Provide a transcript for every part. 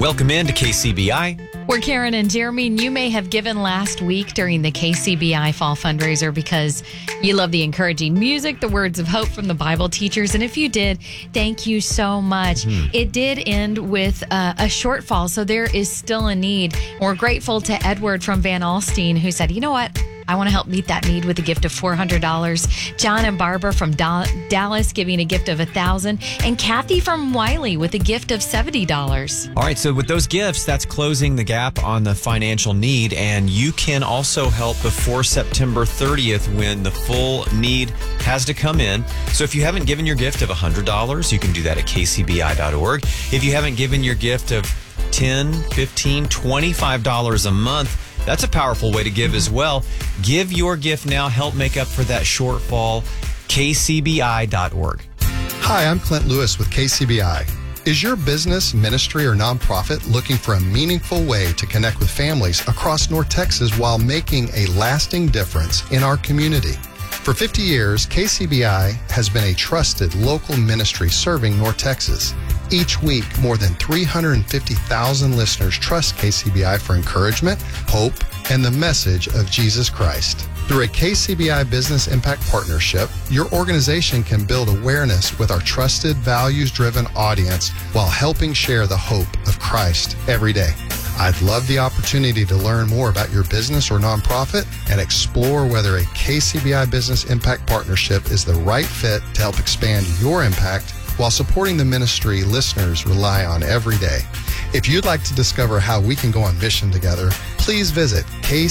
Welcome in to KCBI. We're Karen and Jeremy, and you may have given last week during the KCBI Fall Fundraiser because you love the encouraging music, the words of hope from the Bible teachers. And if you did, thank you so much. It did end with a shortfall, so there is still a need. We're grateful to Edward from Van Alstyne who said, you know what? I want to help meet that need with a gift of $400. John and Barbara from Dallas giving a gift of $1,000. And Kathy from Wiley with a gift of $70. All right, so with those gifts, that's closing the gap on the financial need. And you can also help before September 30th when the full need has to come in. So if you haven't given your gift of $100, you can do that at kcbi.org. If you haven't given your gift of $10, $15, $25 a month, that's a powerful way to give as well. Give your gift now. Help make up for that shortfall. kcbi.org. Hi, I'm Clint Lewis with KCBI. Is your business, ministry, or nonprofit looking for a meaningful way to connect with families across North Texas while making a lasting difference in our community? For 50 years, KCBI has been a trusted local ministry serving North Texas. Each week, more than 350,000 listeners trust KCBI for encouragement, hope, and the message of Jesus Christ. Through a KCBI Business Impact Partnership, your organization can build awareness with our trusted, values-driven audience while helping share the hope of Christ every day. I'd love the opportunity to learn more about your business or nonprofit and explore whether a KCBI Business Impact Partnership is the right fit to help expand your impact while supporting the ministry listeners rely on every day. If you'd like to discover how we can go on mission together, please visit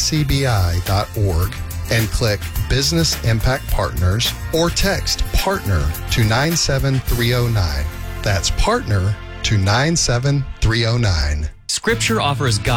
kcbi.org and click Business Impact Partners or text PARTNER to 97309. That's PARTNER to 97309. Scripture offers God